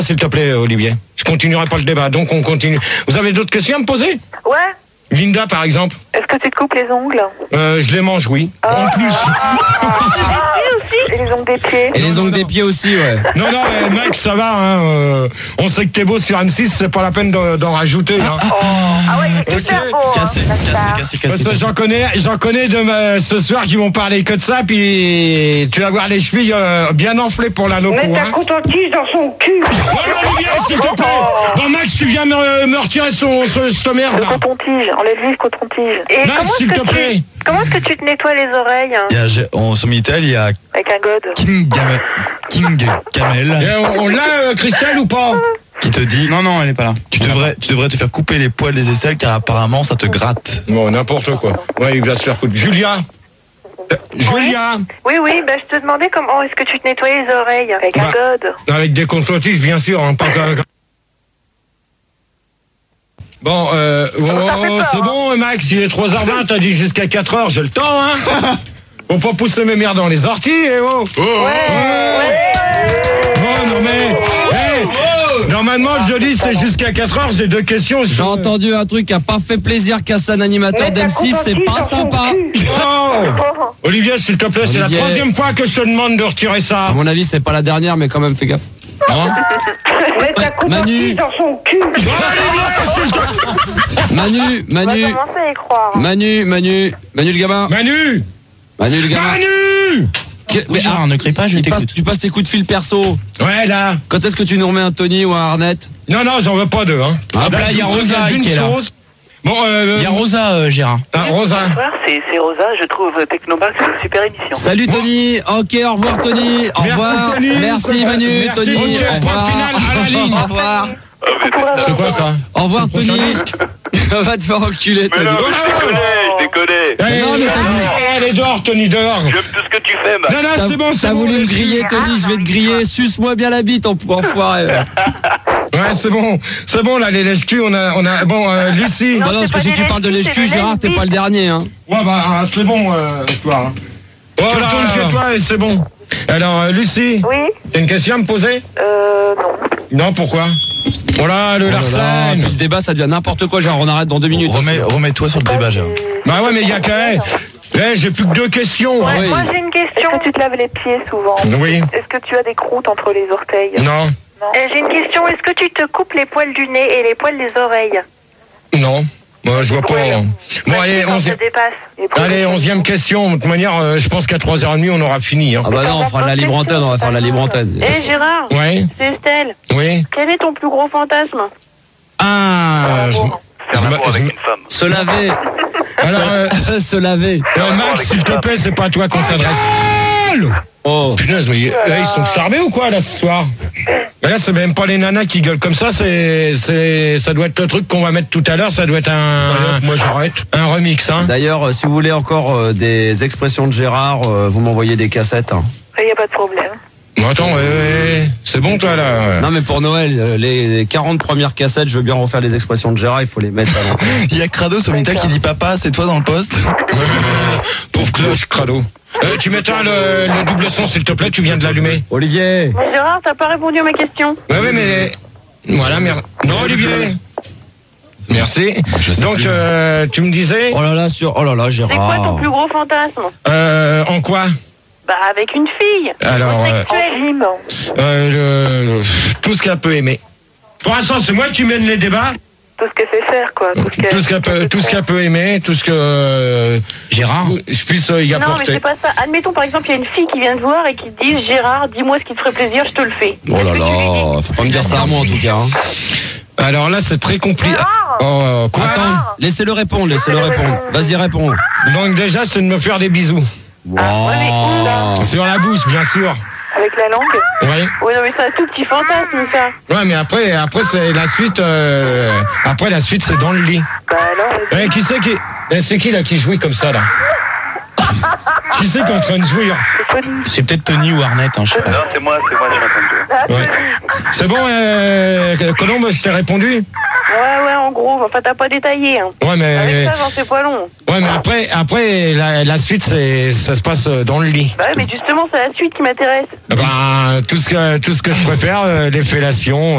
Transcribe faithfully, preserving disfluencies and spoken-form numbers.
S'il te plaît, Olivier. Je continuerai pas le débat, donc on continue. Vous avez d'autres questions à me poser? Ouais. Linda, par exemple. Est-ce que tu te coupes les ongles? Euh, je les mange, oui. Oh. En plus. Et les ongles des pieds. Et les ongles des pieds aussi, ouais. Non, non, eh, mec, ça va, hein. Euh, on sait que t'es beau sur M six, c'est pas la peine d'en, d'en rajouter, hein. Oh. Ah ouais, il est super beau. Cassé, hein, cassé, ça. cassé, Parce cassé. que j'en connais, j'en connais de ma- ce soir qui vont parler que de ça, puis tu vas voir les chevilles euh, bien enflées pour la loco, Mets ta hein. coton-tige dans son cul. Non, Olivier, s'il te plaît. Bon, Max, tu viens me, me retirer son, son, cette merde, Le là. coton-tige, enlève-lui le coton-tige. Et Max, comment s'il est-ce te que plaît. tu... Comment est-ce que tu te nettoies les oreilles hein, Il y a, j'ai- on, sur Minitel, il y a avec un god? King, Gamel, King Camel Et on, on l'a, euh, Christelle, ou pas? qui te dit Non, non, elle est pas là. tu devrais, tu devrais te faire couper les poils des aisselles car apparemment ça te gratte. Bon, n'importe quoi. Ouais, il va se faire foutre. Julia. Euh, Julia. Oui, oui, bah, je te demandais comment est-ce que tu te nettoies les oreilles avec un Bah. god. Avec des coton-tiges, bien sûr, hein, pas que- Bon, euh, oh, Ça fait peur, c'est hein. bon, Max, il est trois heures vingt, t'as dit jusqu'à quatre heures, j'ai le temps, hein. Faut pas pousser mes merdes dans les orties, eh oh. Ouais, ouais. Oh, non mais, hey, normalement, le jeudi, c'est jusqu'à quatre heures, j'ai deux questions. J'ai entendu un truc qui a pas fait plaisir qu'à un animateur Mets ta d'M six, c'est coton-tige pas dans son sympa. cul. Oh. Oh. Olivier, s'il te plaît, c'est la Olivier. troisième fois que je te demande de retirer ça. À mon avis, c'est pas la dernière, mais quand même, fais gaffe. Hein? Mets ta Manu. coton-tige dans son cul. Oh, Olivier, s'il te- Manu, On va Manu, commencer à y croire. Manu, Manu, Manu le gamin. Manu. Manu le gamin. Manu. Que- Oui, mais, Gérard, ne crie pas, je tu, passes, t'écoute. tu passes tes coups de fil perso. Ouais, là. Quand est-ce que tu nous remets un Tony ou un Arnett? Non, non, j'en veux pas deux, hein. Ah, Là, là, il y a je vous Rosa préviens d'une qui est là. chose. Bon, euh, Il y a Rosa, euh, Gérard. ah, Rosa. Bonsoir, c'est c'est Rosa, je trouve Technomax une super émission. Salut Tony. Ok, au revoir Tony. Au Merci, revoir. Tony. Merci Manu, Merci, Tony. ok, Au point revoir. final, à la ligne. Au revoir. C'est quoi ça? Au revoir C'est le prochain Tony. disque. Va te faire enculer Tony. je déconne, je déconne. Allez, Non, mais t'as voulu- allez, dehors, Tony, dehors. J'aime tout ce que tu fais, Max. Non, non, T'as c'est bon, c'est t'as bon. voulu me laisse-le. griller Tony, je vais te griller. Suce-moi bien la bite en enfoiré. Ouais, c'est bon, c'est bon, là, les lèche-culs, on a, on a, bon, euh, Lucie. Bah non, parce c'est que pas si des tu parles de lèche-culs, lèche-cul, c'est des Gérard, t'es lèche-bites. pas le dernier, hein. Ouais, bah, ah, c'est bon, euh, toi. Hein. Tu retournes chez toi et c'est bon. Alors, euh, Lucie, Oui. t'as une question à me poser? Euh, non. Non, pourquoi? Voilà, le Oh là là, Larsen. puis le débat, ça devient n'importe quoi, genre on arrête dans deux minutes. Remets, remets-toi sur le débat, Gérard. Bah ouais, mais il y a quand même. Eh, j'ai plus que deux questions. hein. oui. Moi j'ai une question. Est-ce que tu te laves les pieds souvent? Oui. Est-ce que tu as des croûtes entre les orteils? Non. Euh, j'ai une question. Est-ce que tu te coupes les poils du nez et les poils des oreilles? Non. Moi, je vois pas. brûles. Bon, Parce allez, que quand onzi- ça dépasse. les poils allez, des- onzième question. De toute manière, euh, je pense qu'à trois heures trente, on aura fini. Hein. Ah bah non, on fera de la libre antenne, on va faire de la libre antenne. Eh Gérard, Ouais, c'est Estelle. oui. Quel est ton plus gros fantasme? Ah, je- Faire je- l'amour je- avec une femme. Se laver, Alors, euh, se laver. euh, Max, s'il te plaît, c'est pas à toi qu'on s'adresse. Oh, Punaise, mais euh, ils sont charmés ou quoi, là, ce soir? Mais là, c'est même pas les nanas qui gueulent comme ça, c'est, c'est, ça doit être le truc qu'on va mettre tout à l'heure, ça doit être un, moi j'arrête, un remix, hein. d'ailleurs, euh, si vous voulez encore euh, des expressions de Gérard, euh, vous m'envoyez des cassettes. hein. Il n'y a pas de problème. Bon, attends, ouais, ouais, c'est bon, toi, là. Non mais pour Noël, euh, les les quarante premières cassettes, je veux bien refaire les expressions de Gérard, il faut les mettre à l'antenne. Il y a Crado sur Minitel qui dit papa, c'est toi dans le poste. Pauvre cloche, crado. Euh, tu mettras le, le double son, s'il te plaît, tu viens de l'allumer. Olivier, Mais Gérard, t'as pas répondu à ma question. Ouais, ouais, mais. Voilà, merci. Non, Olivier. Merci. Je sais Donc, plus. euh, tu me disais, oh là là, sur, oh là là, C'est quoi ton Gérard. plus gros fantasme? euh, en quoi? Bah avec une fille. Alors, euh, Homosexuel. euh, le- le- tout ce qu'elle peut aimer. Pour l'instant, c'est moi qui mène les débats. Tout ce qu'elle sait faire, quoi. Tout ce qu'elle Tout ce qu'elle peut, tout ce qu'elle peut aimer, tout ce que euh, Gérard. je puisse euh, y Non, mais apporter. c'est pas ça. Admettons, par exemple, il y a une fille qui vient te voir et qui te dit Gérard, dis-moi ce qui te ferait plaisir, je te le fais. Oh là là, faut pas me dire ça à moi en tout cas. hein. Alors là, c'est très compliqué. Gérard Oh, quoi? Attends, laissez-le répondre, laissez-le répondre. Vas-y, réponds. Donc déjà, c'est de me faire des bisous. Ouais, mais où, là? Sur la bouche, bien sûr. Avec la langue? Oui. Oui, non, mais c'est un tout petit fantasme, ça. Ouais, mais après, après c'est la suite. euh, après la suite, c'est dans le lit. Bah alors, Eh, qui c'est qui eh, c'est qui là qui jouit comme ça là? Qui c'est qui est en train de jouir? C'est peut-être Tony ou Arnett, hein, je sais pas. Non, c'est moi, c'est moi, je suis en train de jouer. Ouais. C'est bon, euh, Colombe, je t'ai répondu? ouais, ouais, en gros, enfin, t'as pas détaillé. Hein. Ouais, mais Avec ça, j'en sais pas long. ouais, mais après, après la, la suite, c'est ça se passe dans le lit. Bah ouais, mais justement, c'est la suite qui m'intéresse. Ben, tout ce que tout ce que je préfère, euh, les fellations.